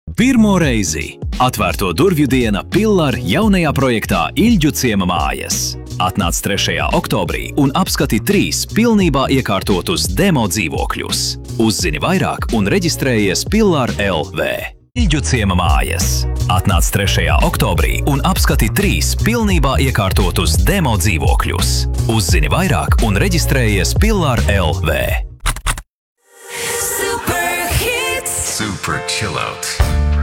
Pirmo reizi atvērto durvju diena Pillar jaunajā projektā Ilģu ciema mājas. Atnāc 3. oktobrī un apskati 3 pilnībā iekārtotus demo dzīvokļus. Uzzini vairāk un reģistrējies Pillar LV. Ilģu ciema mājas. Atnāc 3. oktobrī un apskati 3 pilnībā iekārtotus demo dzīvokļus. Uzzini vairāk un reģistrējies Pillar LV. Super Chill Out.